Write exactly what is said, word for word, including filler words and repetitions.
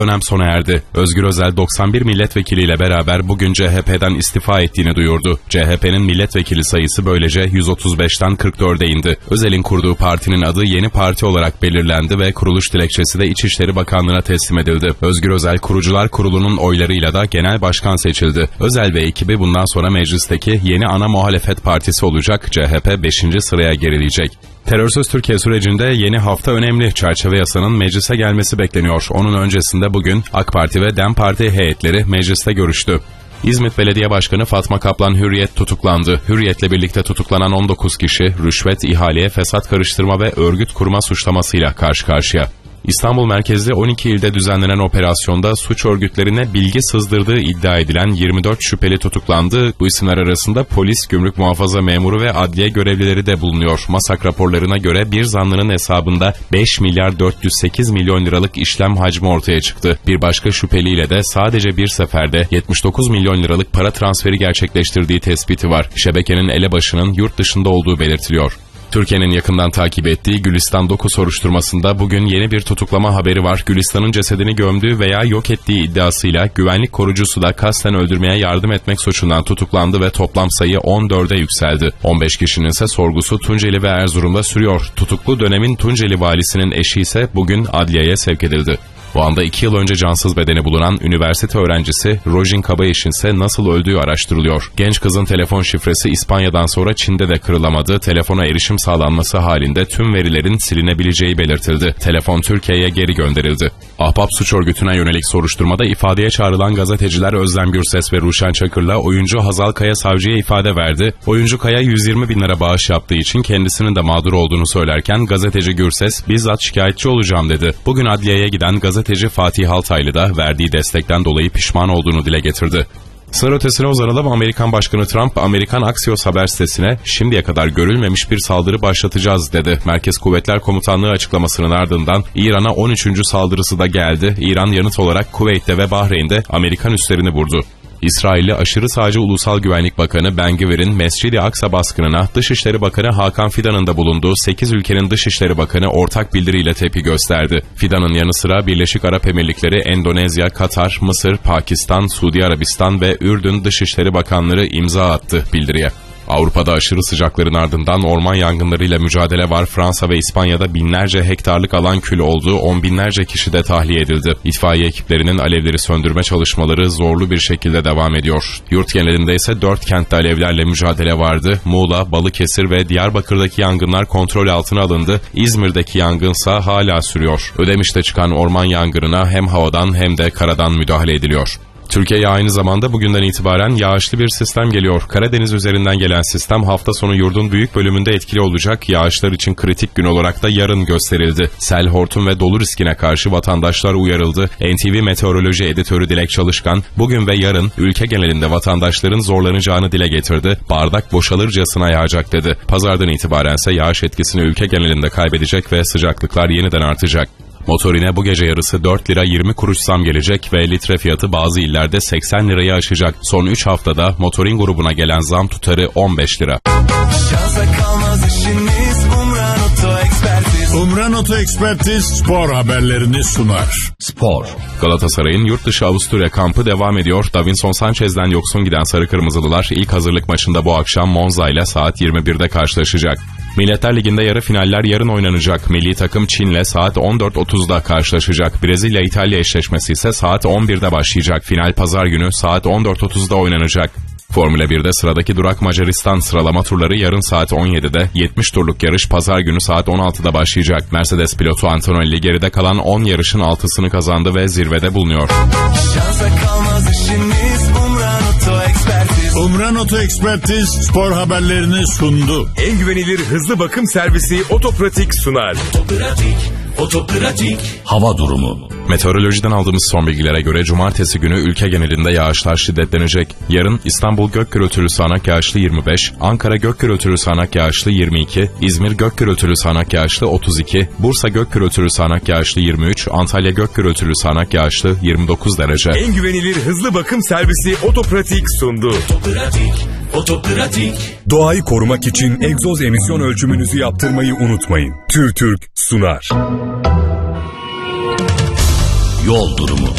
Dönem sona erdi. Özgür Özel doksan bir milletvekiliyle beraber bugün C H P'den istifa ettiğini duyurdu. C H P'nin milletvekili sayısı böylece yüz otuz beşten kırk dörde indi. Özel'in kurduğu partinin adı Yeni Parti olarak belirlendi ve kuruluş dilekçesi de İçişleri Bakanlığı'na teslim edildi. Özgür Özel Kurucular Kurulu'nun oylarıyla da genel başkan seçildi. Özel ve ekibi bundan sonra meclisteki yeni ana muhalefet partisi olacak. C H P beşinci sıraya gerileyecek. Terörsüz Türkiye sürecinde yeni hafta önemli. Çerçeve yasanın meclise gelmesi bekleniyor. Onun öncesinde bugün AK Parti ve DEM Parti heyetleri mecliste görüştü. İzmit Belediye Başkanı Fatma Kaplan Hürriyet tutuklandı. Hürriyet'le birlikte tutuklanan on dokuz kişi rüşvet, ihaleye fesat karıştırma ve örgüt kurma suçlamasıyla karşı karşıya. İstanbul merkezli on iki ilde düzenlenen operasyonda suç örgütlerine bilgi sızdırdığı iddia edilen yirmi dört şüpheli tutuklandı. Bu isimler arasında polis, gümrük muhafaza memuru ve adliye görevlileri de bulunuyor. MASAK raporlarına göre bir zanlının hesabında beş milyar dört yüz sekiz milyon liralık işlem hacmi ortaya çıktı. Bir başka şüpheliyle de sadece bir seferde yetmiş dokuz milyon liralık para transferi gerçekleştirdiği tespiti var. Şebekenin elebaşının yurt dışında olduğu belirtiliyor. Türkiye'nin yakından takip ettiği Gülistan Doku soruşturmasında bugün yeni bir tutuklama haberi var. Gülistan'ın cesedini gömdüğü veya yok ettiği iddiasıyla güvenlik korucusu da kasten öldürmeye yardım etmek suçundan tutuklandı ve toplam sayı on dörde yükseldi. on beş kişinin ise sorgusu Tunceli ve Erzurum'da sürüyor. Tutuklu dönemin Tunceli valisinin eşi ise bugün adliyeye sevk edildi. Bu anda iki yıl önce cansız bedeni bulunan üniversite öğrencisi Rojin Kabayiş'in ise nasıl öldüğü araştırılıyor. Genç kızın telefon şifresi İspanya'dan sonra Çin'de de kırılamadı. Telefona erişim sağlanması halinde tüm verilerin silinebileceği belirtildi. Telefon Türkiye'ye geri gönderildi. Ahbap suç örgütüne yönelik soruşturmada ifadeye çağrılan gazeteciler Özlem Gürses ve Ruşen Çakır'la oyuncu Hazal Kaya savcıya ifade verdi. Oyuncu Kaya yüz yirmi bin lira bağış yaptığı için kendisinin de mağdur olduğunu söylerken gazeteci Gürses bizzat şikayetçi olacağım dedi. Bugün adliyeye giden gazeteci Gazeteci Fatih Altaylı da verdiği destekten dolayı pişman olduğunu dile getirdi. Sınır ötesine uzanalım. Amerikan Başkanı Trump, Amerikan Axios haber sitesine şimdiye kadar görülmemiş bir saldırı başlatacağız dedi. Merkez Kuvvetler Komutanlığı açıklamasının ardından İran'a on üçüncü saldırısı da geldi. İran yanıt olarak Kuveyt'te ve Bahreyn'de Amerikan üslerini vurdu. İsrailli aşırı sağcı Ulusal Güvenlik Bakanı Ben Gvir'in Mescid-i Aksa baskınına Dışişleri Bakanı Hakan Fidan'ın da bulunduğu sekiz ülkenin Dışişleri Bakanı ortak bildiriyle tepki gösterdi. Fidan'ın yanı sıra Birleşik Arap Emirlikleri, Endonezya, Katar, Mısır, Pakistan, Suudi Arabistan ve Ürdün Dışişleri Bakanları imza attı bildiriye. Avrupa'da aşırı sıcakların ardından orman yangınlarıyla mücadele var. Fransa ve İspanya'da binlerce hektarlık alan kül oldu, on binlerce kişi de tahliye edildi. İtfaiye ekiplerinin alevleri söndürme çalışmaları zorlu bir şekilde devam ediyor. Yurt genelinde ise dört kentte alevlerle mücadele vardı. Muğla, Balıkesir ve Diyarbakır'daki yangınlar kontrol altına alındı. İzmir'deki yangınsa hala sürüyor. Ödemiş'te çıkan orman yangınına hem havadan hem de karadan müdahale ediliyor. Türkiye'ye aynı zamanda bugünden itibaren yağışlı bir sistem geliyor. Karadeniz üzerinden gelen sistem hafta sonu yurdun büyük bölümünde etkili olacak. Yağışlar için kritik gün olarak da yarın gösterildi. Sel, hortum ve dolu riskine karşı vatandaşlar uyarıldı. N T V Meteoroloji Editörü Dilek Çalışkan, bugün ve yarın ülke genelinde vatandaşların zorlanacağını dile getirdi. Bardak boşalırcasına yağacak dedi. Pazardan itibarense yağış etkisini ülke genelinde kaybedecek ve sıcaklıklar yeniden artacak. Motorine bu gece yarısı dört lira yirmi kuruş zam gelecek ve litre fiyatı bazı illerde seksen lirayı aşacak. Son üç haftada motorin grubuna gelen zam tutarı on beş lira. Umran Oto Ekspertiz spor haberlerini sunar. Spor. Galatasaray'ın yurt dışı Avusturya kampı devam ediyor. Davinson Sanchez'den yoksun giden Sarı Kırmızılılar ilk hazırlık maçında bu akşam Monza ile saat yirmi birde karşılaşacak. Milletler Ligi'nde yarı finaller yarın oynanacak. Milli takım Çin'le saat on dört otuzda karşılaşacak. Brezilya-İtalya eşleşmesi ise saat on birde başlayacak. Final pazar günü saat on dört otuzda oynanacak. Formula birde sıradaki durak Macaristan, sıralama turları yarın saat on yedide, yetmiş turluk yarış pazar günü saat on altıda başlayacak. Mercedes pilotu Antonelli geride kalan on yarışın altısını kazandı ve zirvede bulunuyor. Umran Oto Ekspertiz spor haberlerini sundu. En güvenilir hızlı bakım servisi Otopratik sunar. Otopratik, Otopratik. Hava durumu. Meteorolojiden aldığımız son bilgilere göre cumartesi günü ülke genelinde yağışlar şiddetlenecek. Yarın İstanbul gök gürültülü sağanak yağışlı yirmi beş, Ankara gök gürültülü sağanak yağışlı yirmi iki, İzmir gök gürültülü sağanak yağışlı otuz iki, Bursa gök gürültülü sağanak yağışlı yirmi üç, Antalya gök gürültülü sağanak yağışlı yirmi dokuz derece. En güvenilir hızlı bakım servisi Otopratik sundu. Otopratik, Otopratik. Doğayı korumak için egzoz emisyon ölçümünüzü yaptırmayı unutmayın. TÜRTÜRK sunar. yol durumu.